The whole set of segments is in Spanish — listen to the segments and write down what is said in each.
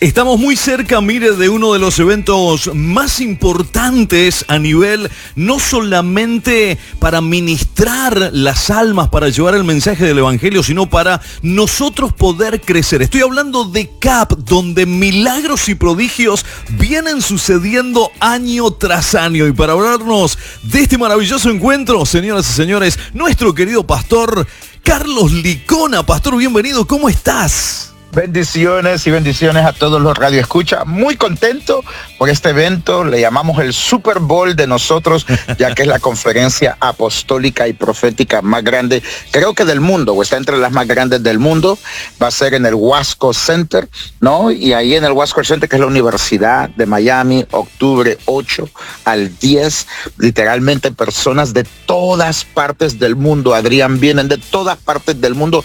Estamos muy cerca, mire, de uno de los eventos más importantes a nivel, no solamente para ministrar las almas, para llevar el mensaje del evangelio, sino para nosotros poder crecer. Estoy hablando de CAP, donde milagros y prodigios vienen sucediendo año tras año. Y para hablarnos de este maravilloso encuentro, señoras y señores, nuestro querido pastor Carlos Licona. Pastor, bienvenido, ¿cómo estás? Bendiciones y bendiciones a todos los radioescuchas. Muy contento por este evento. Le llamamos el Super Bowl de nosotros, ya que es la conferencia apostólica y profética más grande, creo que del mundo, o está entre las más grandes del mundo. Va a ser en el Wasco Center, ¿no? Y ahí en el Wasco Center, que es la Universidad de Miami, octubre 8 al 10. Literalmente personas de todas partes del mundo, Adrián, vienen de todas partes del mundo,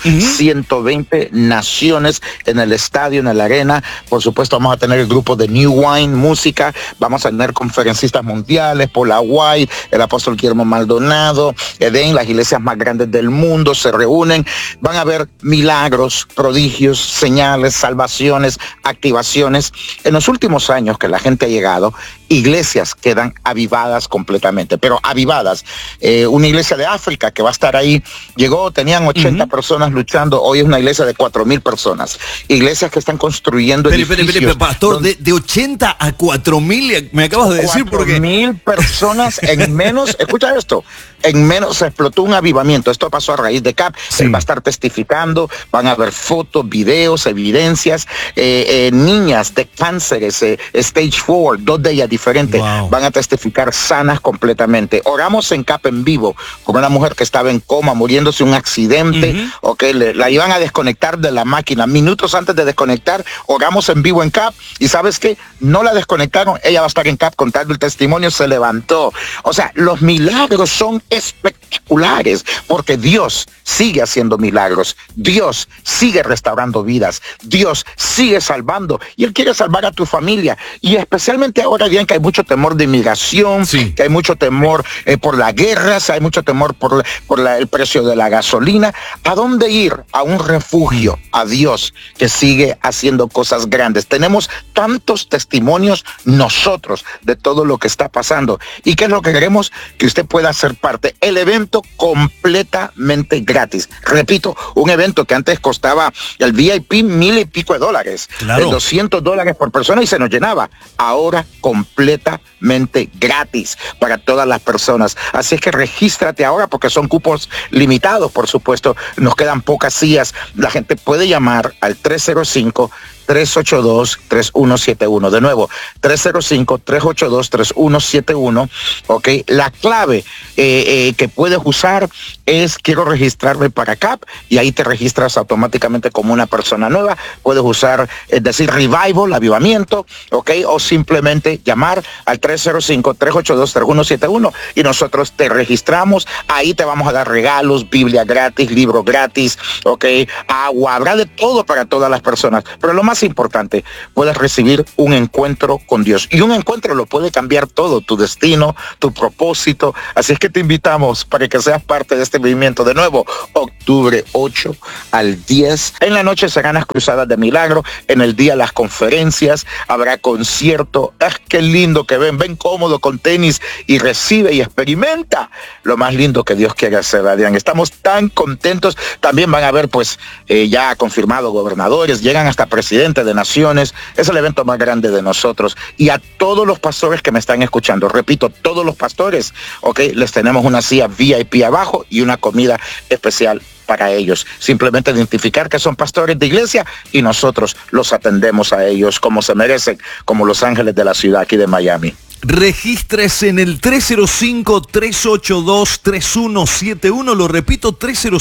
120 naciones en el estadio, en la arena. Por supuesto, vamos a tener el grupo de New Wine, música, vamos a tener conferencistas mundiales, Paula White, el apóstol Guillermo Maldonado, Eden, las iglesias más grandes del mundo se reúnen. Van a haber milagros, prodigios, señales, salvaciones, activaciones. En los últimos años que la gente ha llegado, iglesias quedan avivadas completamente, pero avivadas. Una iglesia de África que va a estar ahí, llegó, tenían 80 personas luchando, hoy es una iglesia de 4,000 personas. Iglesias que están construyendo edificios. Pastor, de 80 a 4,000, me acabas de decir, porque 4,000 personas en menos, escucha esto, en menos se explotó un avivamiento. Esto pasó a raíz de CAP. Sí. Él va a estar testificando, van a ver fotos, videos, evidencias, niñas de cánceres, stage 4, 2 de ellas diferentes, van a testificar sanas completamente. Oramos en CAP en vivo con una mujer que estaba en coma, muriéndose un accidente, la iban a desconectar de la máquina. Minutos antes de desconectar, oramos en vivo en CAP, y ¿sabes qué? No la desconectaron, ella va a estar en CAP contando el testimonio, se levantó. O sea, los milagros son espectaculares, porque Dios sigue haciendo milagros, Dios sigue restaurando vidas, Dios sigue salvando, y Él quiere salvar a tu familia, y especialmente ahora bien que hay mucho temor de inmigración, que hay mucho temor por las guerras, hay mucho temor por el precio de la gasolina. ¿A dónde ir? A un refugio, a Dios, que sigue haciendo cosas grandes. Tenemos tantos testimonios nosotros de todo lo que está pasando. ¿Y qué es lo que queremos? Que usted pueda ser parte. El evento completamente gratis. Repito, un evento que antes costaba el VIP $1,000 y pico, claro, $200 por persona, y se nos llenaba. Ahora completamente gratis para todas las personas. Así es que regístrate ahora, porque son cupos limitados, por supuesto. Nos quedan pocas sillas. La gente puede llamar al 305-382-3171. De nuevo, 305-382-3171. Ok, la clave que puedes usar es: quiero registrarme para CAP, y ahí te registras automáticamente como una persona nueva. Puedes usar, es decir, Revival, avivamiento, ok, o simplemente llamar al 305-382-3171 y nosotros te registramos. Ahí te vamos a dar regalos, Biblia gratis, libro gratis, ok, agua, habrá de todo para todas las personas. Pero lo más importante, puedes recibir un encuentro con Dios, y un encuentro lo puede cambiar todo, tu destino, tu propósito. Así es que te invitamos para que seas parte de este movimiento. De nuevo, octubre 8 al 10. En la noche serán las cruzadas de milagro, en el día las conferencias, habrá concierto. Qué lindo que ven cómodo con tenis y recibe y experimenta lo más lindo que Dios quiere hacer, Adrián. Estamos tan contentos. También van a haber, pues, ya confirmado gobernadores, llegan hasta presidentes de naciones. Es el evento más grande de nosotros. Y a todos los pastores que me están escuchando, repito, todos los pastores, ok, les tenemos una silla VIP abajo y una comida especial para ellos. Simplemente identificar que son pastores de iglesia, y nosotros los atendemos a ellos como se merecen, como los ángeles de la ciudad aquí de Miami. Regístrese en el 305-382-3171. Lo repito,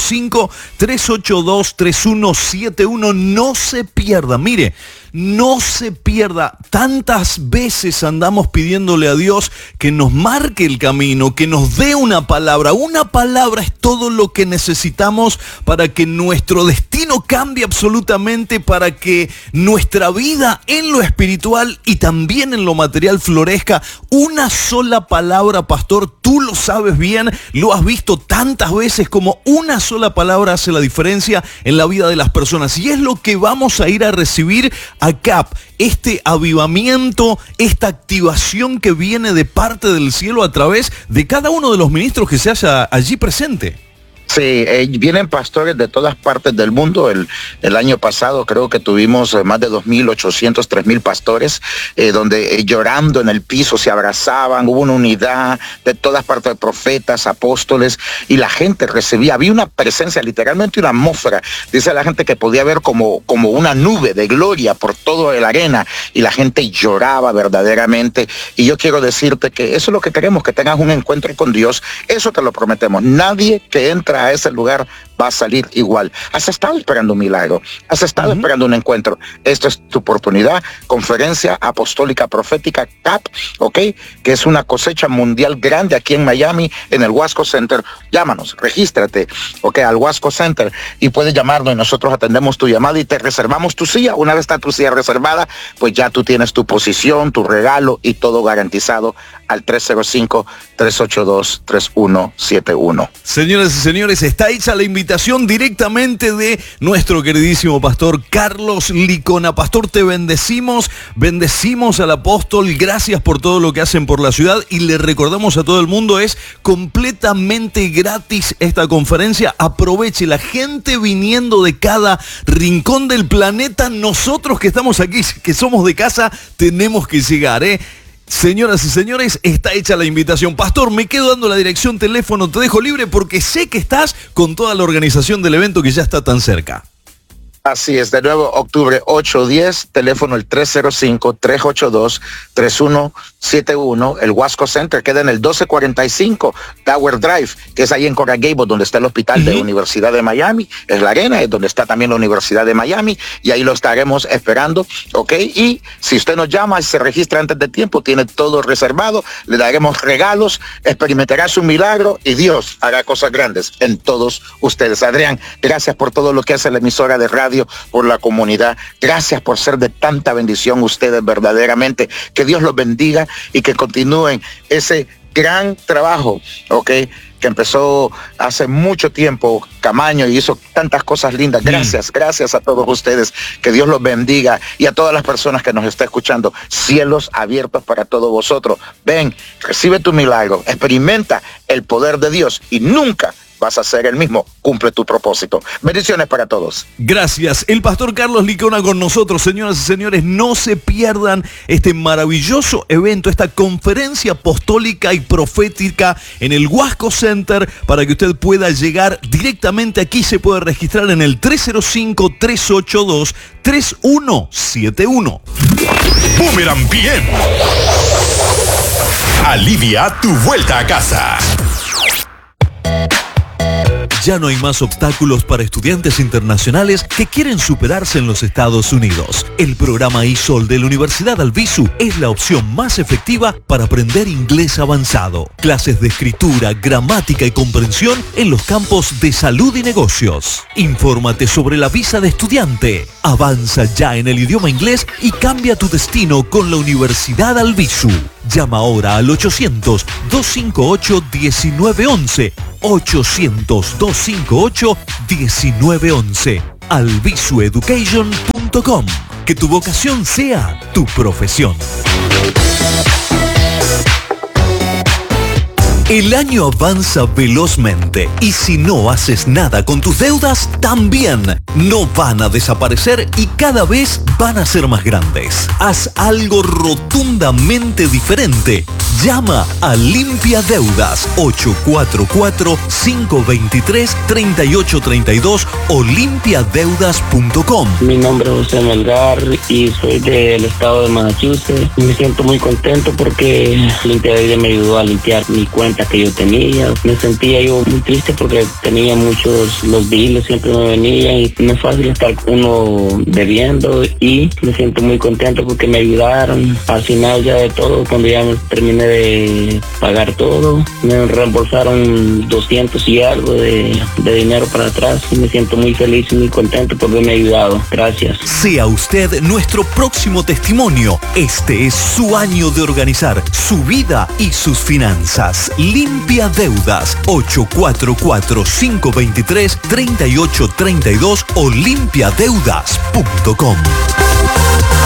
305-382-3171. No se pierda. Mire, no se pierda. Tantas veces andamos pidiéndole a Dios que nos marque el camino, que nos dé una palabra. Una palabra es todo lo que necesitamos para que nuestro destino cambie absolutamente, para que nuestra vida en lo espiritual y también en lo material florezca. Una sola palabra, pastor, tú lo sabes bien, lo has visto tantas veces, como una sola palabra hace la diferencia en la vida de las personas. Y es lo que vamos a ir a recibir a CAP, este avivamiento, esta activación que viene de parte del cielo a través de cada uno de los ministros que se haya allí presente? Sí, vienen pastores de todas partes del mundo. El año pasado creo que tuvimos más de 2.800, 3.000 pastores, donde llorando en el piso se abrazaban, hubo una unidad de todas partes de profetas, apóstoles, y la gente recibía, había una presencia, literalmente una atmósfera. Dice la gente que podía ver como una nube de gloria por toda la arena, y la gente lloraba verdaderamente. Y yo quiero decirte que eso es lo que queremos, que tengas un encuentro con Dios. Eso te lo prometemos. Nadie que entra a ese lugar va a salir igual. Has estado esperando un milagro, has estado esperando un encuentro. Esta es tu oportunidad. Conferencia Apostólica Profética CAP, ¿ok? Que es una cosecha mundial grande aquí en Miami, en el Wasco Center. Llámanos, regístrate, ¿ok? Al Wasco Center, y puedes llamarnos y nosotros atendemos tu llamada y te reservamos tu silla. Una vez está tu silla reservada, pues ya tú tienes tu posición, tu regalo y todo garantizado al 305-382-3171. Señoras y señores, está hecha la invitación directamente de nuestro queridísimo pastor Carlos Licona. Pastor, te bendecimos al apóstol, gracias por todo lo que hacen por la ciudad, y le recordamos a todo el mundo, es completamente gratis esta conferencia. Aproveche, la gente viniendo de cada rincón del planeta, nosotros que estamos aquí, que somos de casa, tenemos que llegar, Señoras y señores, está hecha la invitación. Pastor, me quedo dando la dirección, teléfono, te dejo libre porque sé que estás con toda la organización del evento que ya está tan cerca. Así es, de nuevo, octubre 8-10, teléfono el 305-382-3171, el Wasco Center, queda en el 1245 Tower Drive, que es ahí en Coral Gables, donde está el hospital de la Universidad de Miami, es la arena, es donde está también la Universidad de Miami, y ahí lo estaremos esperando, ¿ok? Y si usted nos llama y se registra antes de tiempo, tiene todo reservado, le daremos regalos, experimentará su milagro, y Dios hará cosas grandes en todos ustedes. Adrián, gracias por todo lo que hace la emisora de radio, por la comunidad. Gracias por ser de tanta bendición ustedes verdaderamente. Que Dios los bendiga y que continúen ese gran trabajo, ¿ok? Que empezó hace mucho tiempo Camaño y hizo tantas cosas lindas. Gracias a todos ustedes. Que Dios los bendiga, y a todas las personas que nos está escuchando. Cielos abiertos para todos vosotros. Ven, recibe tu milagro, experimenta el poder de Dios y nunca vas a ser el mismo. Cumple tu propósito. Bendiciones para todos. Gracias. El pastor Carlos Licona con nosotros. Señoras y señores, no se pierdan este maravilloso evento, esta conferencia apostólica y profética en el Wasco Center, para que usted pueda llegar directamente aquí. Se puede registrar en el 305-382-3171. Boomerang PM. Alivia tu vuelta a casa. Ya no hay más obstáculos para estudiantes internacionales que quieren superarse en los Estados Unidos. El programa eSol de la Universidad Albizu es la opción más efectiva para aprender inglés avanzado. Clases de escritura, gramática y comprensión en los campos de salud y negocios. Infórmate sobre la visa de estudiante. Avanza ya en el idioma inglés y cambia tu destino con la Universidad Albizu. Llama ahora al 800-258-1911. 800-258-1911. albizueducation.com. Que tu vocación sea tu profesión. El año avanza velozmente y si no haces nada con tus deudas, también no van a desaparecer y cada vez van a ser más grandes. Haz algo rotundamente diferente. Llama a Limpia Deudas 844-523-3832 o limpiadeudas.com. Mi nombre es José Melgar y soy del estado de Massachusetts. Me siento muy contento porque Limpia Deudas me ayudó a limpiar mi cuenta que yo tenía. Me sentía yo muy triste porque tenía los biles siempre me venían y no es fácil estar uno debiendo, y me siento muy contento porque me ayudaron. Al final ya de todo, cuando ya terminé de pagar todo, me reembolsaron 200 y algo de dinero para atrás, y me siento muy feliz y muy contento por haberme ayudado. Gracias. Sea usted nuestro próximo testimonio. Este es su año de organizar su vida y sus finanzas. Limpia Deudas 844-523-3832 o limpiadeudas.com.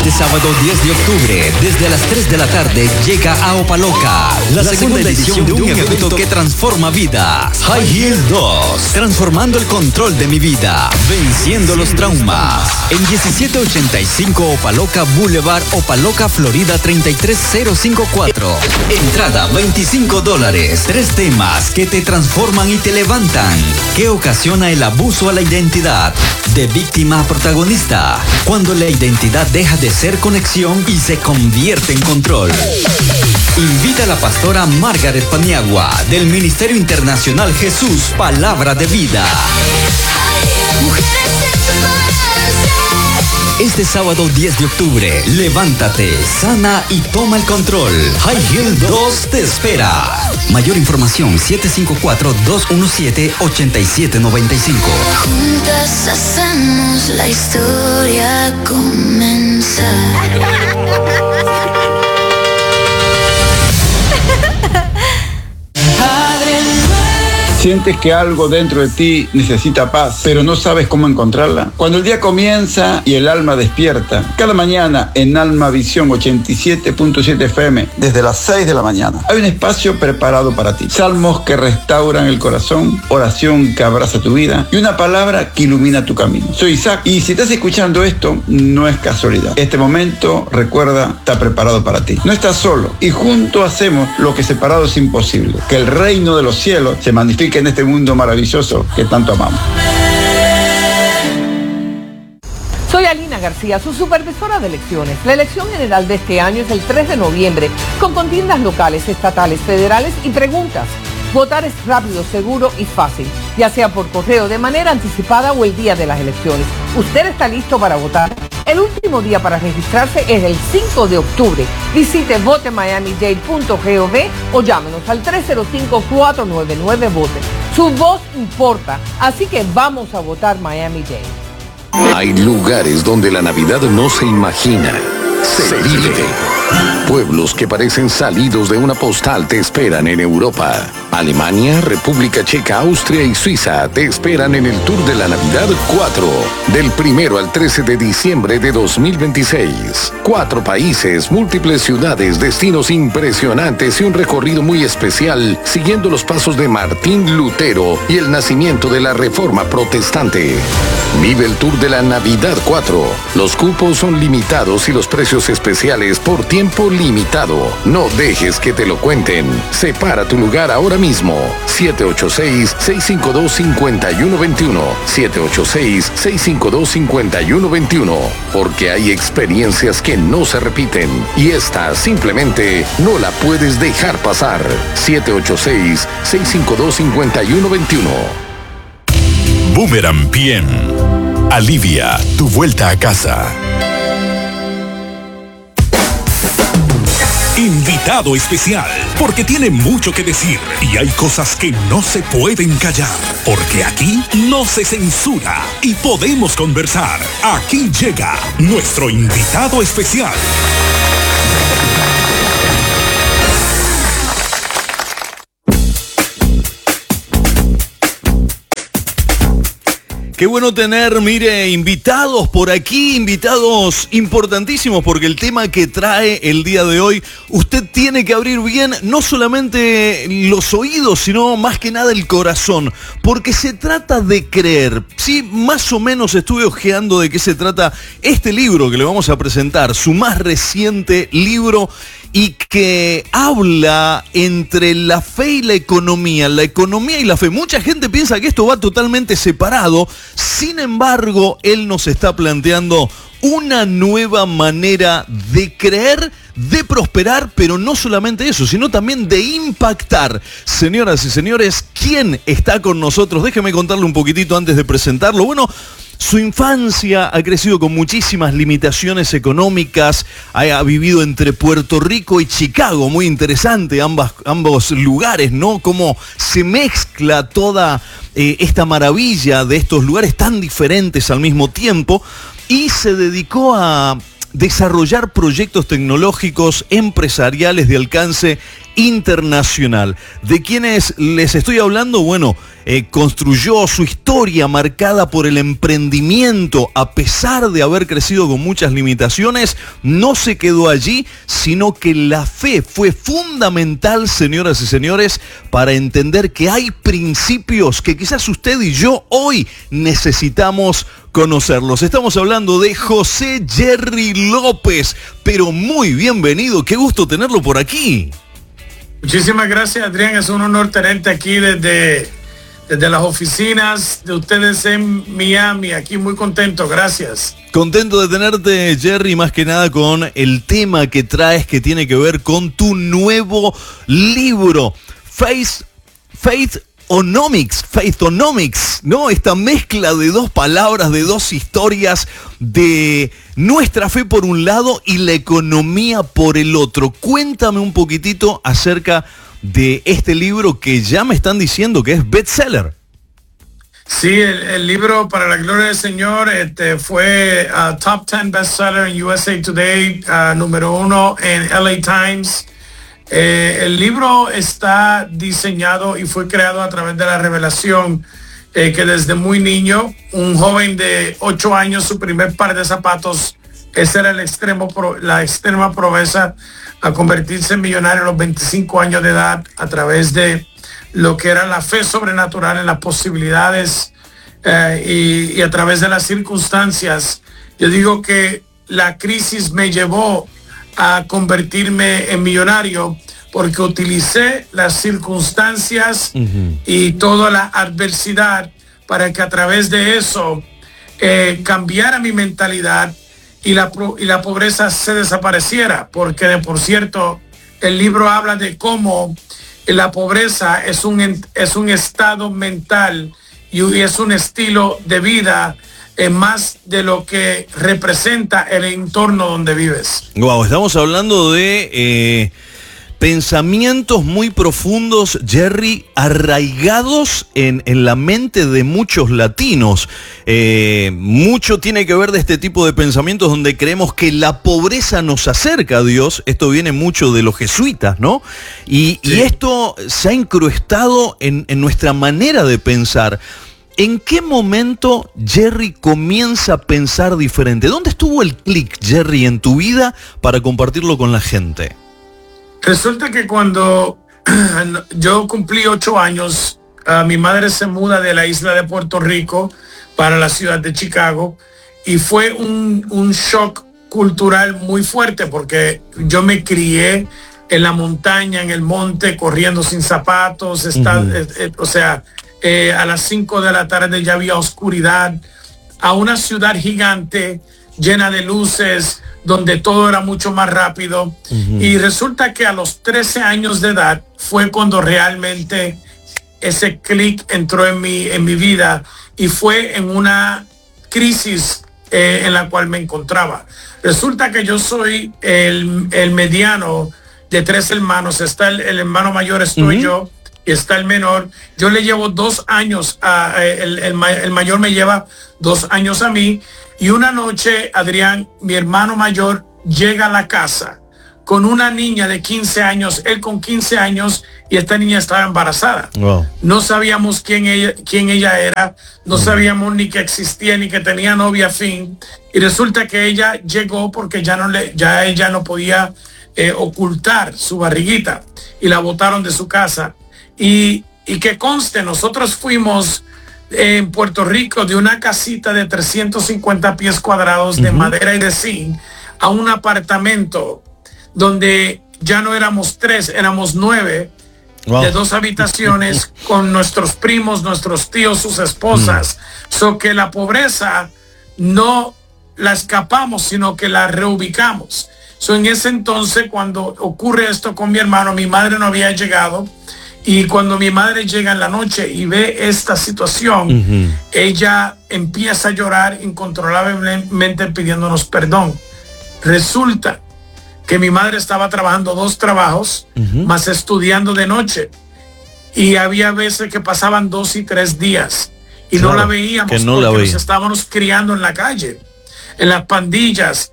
Este sábado 10 de octubre, desde las 3 de la tarde, llega a Opaloca la segunda edición de un evento que transforma vidas. High Heel 2, transformando el control de mi vida, venciendo los traumas. En 1785 Opaloca Boulevard, Opaloca, Florida 33054. Entrada $25. 3 temas que te transforman y te levantan. ¿Qué ocasiona el abuso a la identidad? De víctima a protagonista. Cuando la identidad deja de ser conexión y se convierte en control. Invita a la pastora Margaret Paniagua del Ministerio Internacional Jesús Palabra de Vida. Este sábado 10 de octubre, levántate, sana y toma el control. High Heel 2 te espera. Mayor información 754-217-8795. Juntas hacemos la historia comenzar. Sientes que algo dentro de ti necesita paz, pero no sabes cómo encontrarla. Cuando el día comienza y el alma despierta, cada mañana en Alma Visión 87.7 FM, desde las 6 de la mañana, hay un espacio preparado para ti. Salmos que restauran el corazón, oración que abraza tu vida y una palabra que ilumina tu camino. Soy Isaac y si estás escuchando esto, no es casualidad. Este momento, recuerda, está preparado para ti. No estás solo y juntos hacemos lo que separado es imposible. Que el reino de los cielos se manifieste en este mundo maravilloso que tanto amamos. Soy Alina García, su supervisora de elecciones. La elección general de este año es el 3 de noviembre, con contiendas locales, estatales, federales y preguntas. Votar es rápido, seguro y fácil, ya sea por correo, de manera anticipada o el día de las elecciones. ¿Usted está listo para votar? El último día para registrarse es el 5 de octubre. Visite votemiamidade.gov o llámenos al 305-499-VOTE. Su voz importa, así que vamos a votar Miami-Dade. Hay lugares donde la Navidad no se imagina, se vive. Pueblos que parecen salidos de una postal te esperan en Europa. Alemania, República Checa, Austria y Suiza te esperan en el Tour de la Navidad 4, del 1 al 13 de diciembre de 2026. 4 países, múltiples ciudades, destinos impresionantes y un recorrido muy especial, siguiendo los pasos de Martín Lutero y el nacimiento de la Reforma Protestante. Vive el Tour de la Navidad 4. Los cupos son limitados y los precios especiales por tiempo limitado. No dejes que te lo cuenten. Separa tu lugar ahora mismo. 786-652-5121. 786-652-5121. Porque hay experiencias que no se repiten y esta simplemente no la puedes dejar pasar. 786-652-5121. Boomerang PM. Alivia tu vuelta a casa. Invitado especial, porque tiene mucho que decir y hay cosas que no se pueden callar, porque aquí no se censura y podemos conversar. Aquí llega nuestro invitado especial. Qué bueno tener, mire, invitados por aquí, invitados importantísimos, porque el tema que trae el día de hoy, usted tiene que abrir bien no solamente los oídos, sino más que nada el corazón, porque se trata de creer. Sí, más o menos estuve ojeando de qué se trata este libro que le vamos a presentar, su más reciente libro, y que habla entre la fe y la economía y la fe. Mucha gente piensa que esto va totalmente separado, sin embargo, él nos está planteando una nueva manera de creer, de prosperar, pero no solamente eso, sino también de impactar. Señoras y señores, ¿quién está con nosotros? Déjeme contarle un poquitito antes de presentarlo. Bueno, su infancia ha crecido con muchísimas limitaciones económicas, ha vivido entre Puerto Rico y Chicago, muy interesante ambos lugares, ¿no? Cómo se mezcla toda esta maravilla de estos lugares tan diferentes al mismo tiempo, y se dedicó a desarrollar proyectos tecnológicos empresariales de alcance internacional. ¿De quiénes les estoy hablando? Bueno, construyó su historia marcada por el emprendimiento. A pesar de haber crecido con muchas limitaciones, no se quedó allí, sino que la fe fue fundamental, señoras y señores, para entender que hay principios que quizás usted y yo hoy necesitamos conocerlos. Estamos hablando de José Jerry López, pero muy bienvenido, qué gusto tenerlo por aquí. Muchísimas gracias, Adrián, es un honor tenerte aquí desde las oficinas de ustedes en Miami, aquí muy contento, gracias. Contento de tenerte, Jerry, más que nada con el tema que traes, que tiene que ver con tu nuevo libro, Faithonomics, ¿no? Esta mezcla de dos palabras, de dos historias, de nuestra fe por un lado y la economía por el otro. Cuéntame un poquitito acerca de este libro que ya me están diciendo que es bestseller. Sí, el libro, para la gloria del Señor, fue top 10 bestseller en USA Today, número 1 en LA Times. El libro está diseñado y fue creado a través de la revelación que desde muy niño, un joven de 8 años, su primer par de zapatos, ese era la extrema pobreza, a convertirse en millonario a los 25 años de edad a través de lo que era la fe sobrenatural en las posibilidades y a través de las circunstancias. Yo digo que la crisis me llevó a convertirme en millonario porque utilicé las circunstancias y toda la adversidad para que a través de eso cambiara mi mentalidad y la pobreza se desapareciera, porque por cierto el libro habla de cómo la pobreza es un estado mental y es un estilo de vida más de lo que representa el entorno donde vives. Wow, estamos hablando de pensamientos muy profundos, Jerry, arraigados en la mente de muchos latinos. Mucho tiene que ver de este tipo de pensamientos donde creemos que la pobreza nos acerca a Dios. Esto viene mucho de los jesuitas, ¿no? Y esto se ha incrustado en nuestra manera de pensar. ¿En qué momento Jerry comienza a pensar diferente? ¿Dónde estuvo el clic, Jerry, en tu vida para compartirlo con la gente? Resulta que cuando yo cumplí 8 años, mi madre se muda de la isla de Puerto Rico para la ciudad de Chicago y fue un shock cultural muy fuerte porque yo me crié en la montaña, en el monte, corriendo sin zapatos, a las 5 de la tarde ya había oscuridad, a una ciudad gigante llena de luces, donde todo era mucho más rápido. Y resulta que a los 13 años de edad fue cuando realmente ese clic entró en mi vida y fue en una crisis en la cual me encontraba. Resulta que yo soy el mediano de 3 hermanos. Está el hermano mayor, estoy yo, y está el menor. Yo le llevo 2 años, el mayor me lleva 2 años a mí. Y una noche, Adrián, mi hermano mayor llega a la casa con una niña de 15 años, él con 15 años, y esta niña estaba embarazada. Wow. No sabíamos quién ella era, no sabíamos ni que existía, ni que tenía novia fin. Y resulta que ella llegó porque ya ella no podía ocultar su barriguita y la botaron de su casa. Y que conste, nosotros fuimos en Puerto Rico de una casita de 350 pies cuadrados de madera y de zinc a un apartamento donde ya no éramos 3, éramos 9, de 2 habitaciones con nuestros primos, nuestros tíos, sus esposas. So que la pobreza no la escapamos, sino que la reubicamos. So en ese entonces, cuando ocurre esto con mi hermano, mi madre no había llegado. Y cuando mi madre llega en la noche y ve esta situación, ella empieza a llorar incontrolablemente pidiéndonos perdón. Resulta que mi madre estaba trabajando 2 trabajos, más estudiando de noche. Y había veces que pasaban 2 y 3 días y no la veíamos porque nos estábamos criando en la calle. en las pandillas,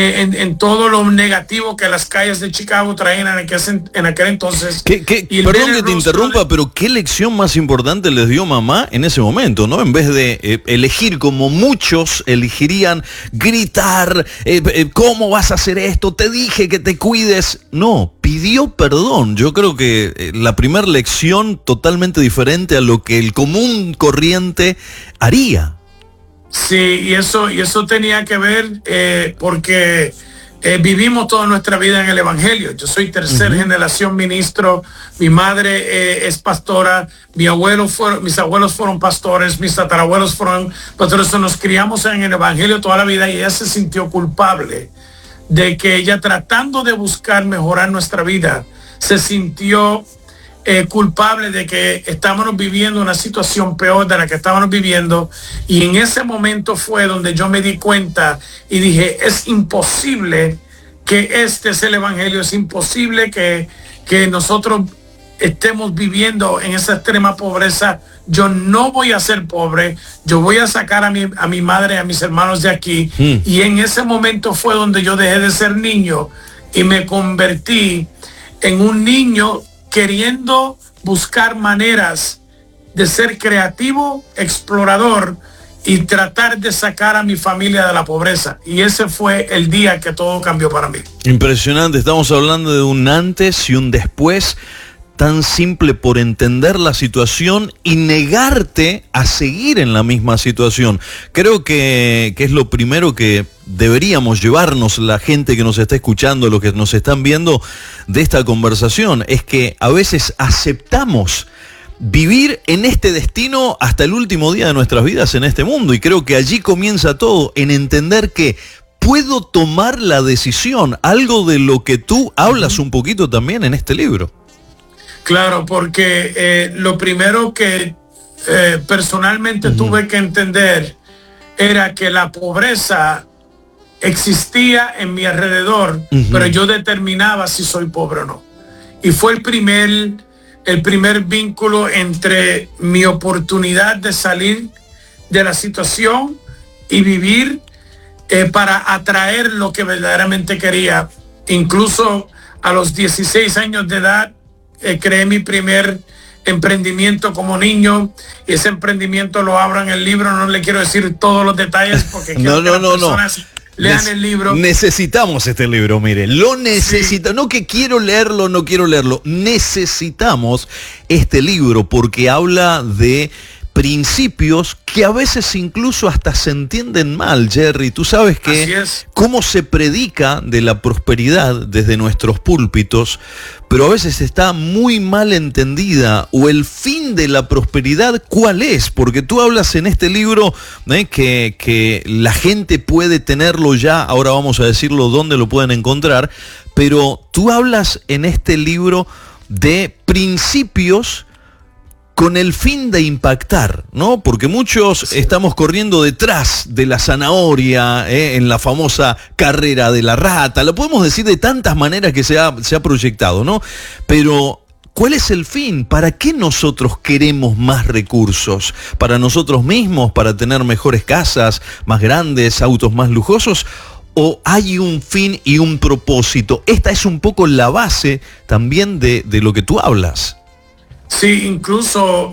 en todo lo negativo que las calles de Chicago traían en aquel entonces. Perdón que te interrumpa, pero ¿qué lección más importante les dio mamá en ese momento, no? En vez de elegir como muchos elegirían gritar, ¿cómo vas a hacer esto? Te dije que te cuides. No, pidió perdón. Yo creo que la primera lección totalmente diferente a lo que el común corriente haría. Sí, y eso tenía que ver porque vivimos toda nuestra vida en el Evangelio. Yo soy tercera generación ministro, mi madre es pastora, mis abuelos fueron pastores, mis tatarabuelos fueron pastores. Nos criamos en el Evangelio toda la vida y ella se sintió culpable de que ella, tratando de buscar mejorar nuestra vida, se sintió culpable de que estábamos viviendo una situación peor de la que estábamos viviendo, y en ese momento fue donde yo me di cuenta y dije, es imposible que este es el Evangelio, es imposible que nosotros estemos viviendo en esa extrema pobreza. Yo no voy a ser pobre, yo voy a sacar a mi madre, a mis hermanos de aquí. Y en ese momento fue donde yo dejé de ser niño y me convertí en un niño queriendo buscar maneras de ser creativo, explorador y tratar de sacar a mi familia de la pobreza. Y ese fue el día que todo cambió para mí. Impresionante, estamos hablando de un antes y un después, tan simple por entender la situación y negarte a seguir en la misma situación. Creo que es lo primero que deberíamos llevarnos la gente que nos está escuchando, los que nos están viendo de esta conversación, es que a veces aceptamos vivir en este destino hasta el último día de nuestras vidas en este mundo, y creo que allí comienza todo, en entender que puedo tomar la decisión, algo de lo que tú hablas un poquito también en este libro. Claro, porque lo primero que personalmente tuve que entender era que la pobreza existía en mi alrededor, pero yo determinaba si soy pobre o no. Y fue el primer vínculo entre mi oportunidad de salir de la situación y vivir para atraer lo que verdaderamente quería. Incluso a los 16 años de edad, creé mi primer emprendimiento como niño, y ese emprendimiento lo abro en el libro. No le quiero decir todos los detalles porque quiero que las personas lean el libro. Necesitamos este libro, mire, lo necesito. Sí. No que quiero leerlo, no quiero leerlo. Necesitamos este libro porque habla de principios que a veces incluso hasta se entienden mal, Jerry. Tú sabes que cómo se predica de la prosperidad desde nuestros púlpitos, pero a veces está muy mal entendida, o el fin de la prosperidad, ¿cuál es? Porque tú hablas en este libro que la gente puede tenerlo ya, ahora vamos a decirlo dónde lo pueden encontrar, pero tú hablas en este libro de principios con el fin de impactar, ¿no? Porque muchos estamos corriendo detrás de la zanahoria, en la famosa carrera de la rata. Lo podemos decir de tantas maneras que se ha proyectado, ¿no? Pero ¿cuál es el fin? ¿Para qué nosotros queremos más recursos? ¿Para nosotros mismos? ¿Para tener mejores casas, más grandes, autos más lujosos? ¿O hay un fin y un propósito? Esta es un poco la base también de lo que tú hablas. Sí, incluso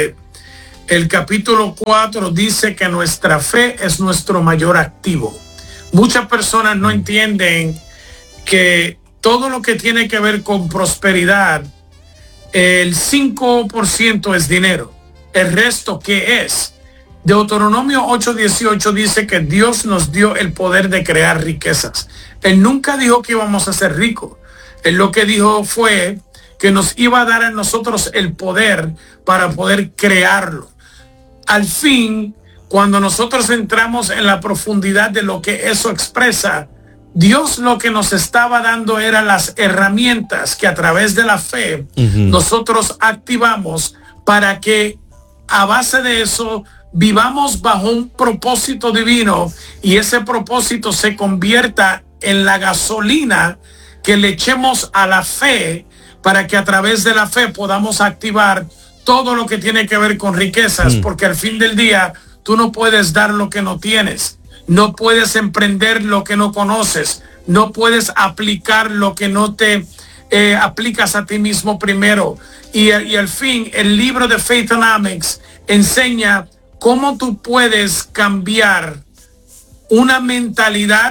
el capítulo 4 dice que nuestra fe es nuestro mayor activo. Muchas personas no entienden que todo lo que tiene que ver con prosperidad, el 5% es dinero. El resto, ¿qué es? Deuteronomio 8:18 dice que Dios nos dio el poder de crear riquezas. Él nunca dijo que íbamos a ser ricos. Él lo que dijo fue que nos iba a dar a nosotros el poder para poder crearlo. Al fin, cuando nosotros entramos en la profundidad de lo que eso expresa, Dios lo que nos estaba dando era las herramientas que a través de la fe nosotros activamos para que a base de eso vivamos bajo un propósito divino, y ese propósito se convierta en la gasolina que le echemos a la fe, para que a través de la fe podamos activar todo lo que tiene que ver con riquezas, porque al fin del día tú no puedes dar lo que no tienes. No puedes emprender lo que no conoces. No puedes aplicar lo que no te aplicas a ti mismo primero. Y al fin, el libro de Faithonomics enseña cómo tú puedes cambiar una mentalidad,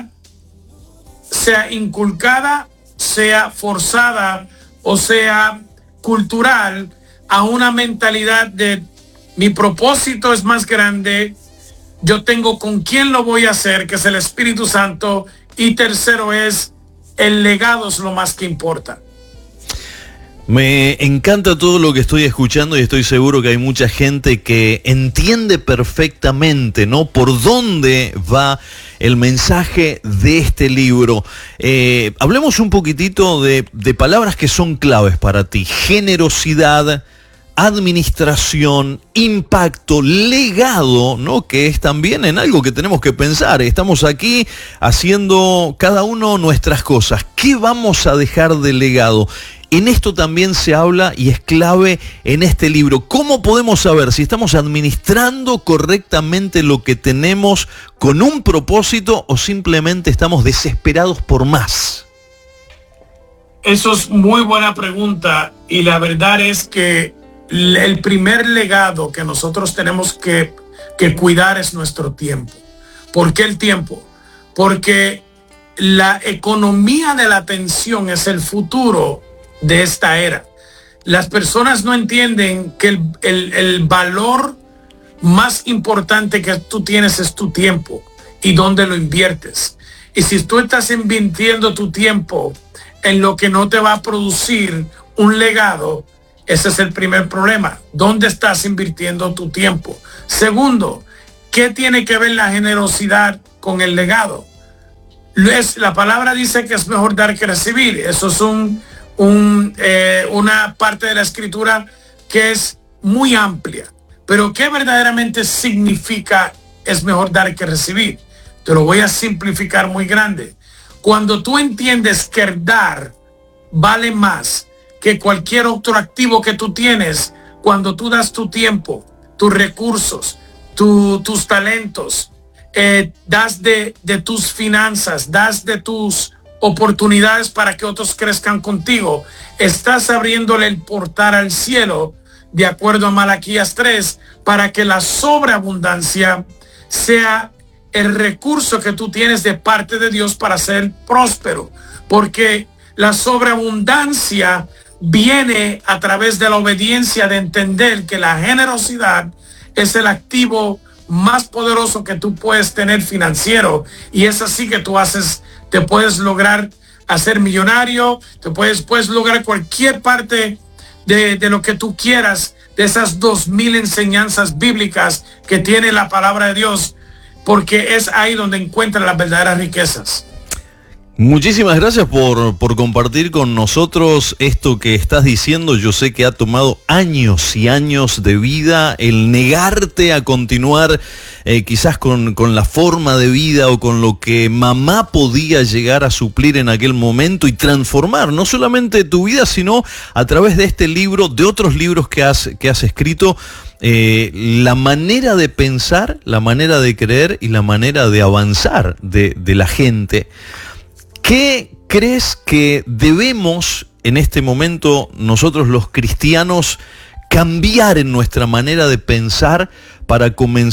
sea inculcada, sea forzada o sea cultural, a una mentalidad de mi propósito es más grande, yo tengo con quién lo voy a hacer, que es el Espíritu Santo, y tercero es el legado es lo más que importa. Me encanta todo lo que estoy escuchando y estoy seguro que hay mucha gente que entiende perfectamente, ¿no?, por dónde va el mensaje de este libro. Hablemos un poquitito de palabras que son claves para ti: generosidad, administración, impacto, legado, ¿no?, que es también en algo que tenemos que pensar. Estamos aquí haciendo cada uno nuestras cosas. ¿Qué vamos a dejar de legado? En esto también se habla y es clave en este libro. ¿Cómo podemos saber si estamos administrando correctamente lo que tenemos con un propósito o simplemente estamos desesperados por más? Eso es muy buena pregunta, y la verdad es que el primer legado que nosotros tenemos que cuidar es nuestro tiempo. ¿Por qué el tiempo? Porque la economía de la atención es el futuro de esta era. Las personas no entienden que el valor más importante que tú tienes es tu tiempo y dónde lo inviertes. Y si tú estás invirtiendo tu tiempo en lo que no te va a producir un legado, ese es el primer problema. ¿Dónde estás invirtiendo tu tiempo? Segundo, ¿qué tiene que ver la generosidad con el legado? La palabra dice que es mejor dar que recibir. Eso es una parte de la escritura que es muy amplia. Pero ¿qué verdaderamente significa es mejor dar que recibir? Te lo voy a simplificar muy grande. Cuando tú entiendes que el dar vale más que cualquier otro activo que tú tienes, cuando tú das tu tiempo, tus recursos, tus talentos, das de tus finanzas, das de tus oportunidades para que otros crezcan contigo, estás abriéndole el portal al cielo, de acuerdo a Malaquías 3, para que la sobreabundancia sea el recurso que tú tienes de parte de Dios para ser próspero, porque la sobreabundancia viene a través de la obediencia, de entender que la generosidad es el activo más poderoso que tú puedes tener financiero, y es así que te puedes lograr hacer millonario, puedes lograr cualquier parte de lo que tú quieras, de esas 2000 enseñanzas bíblicas que tiene la palabra de Dios, porque es ahí donde encuentran las verdaderas riquezas. Muchísimas gracias por compartir con nosotros esto que estás diciendo. Yo sé que ha tomado años y años de vida el negarte a continuar quizás con la forma de vida o con lo que mamá podía llegar a suplir en aquel momento, y transformar no solamente tu vida, sino a través de este libro, de otros libros que has escrito, la manera de pensar, la manera de creer y la manera de avanzar de la gente. ¿Qué crees que debemos en este momento nosotros los cristianos cambiar en nuestra manera de pensar para comenzar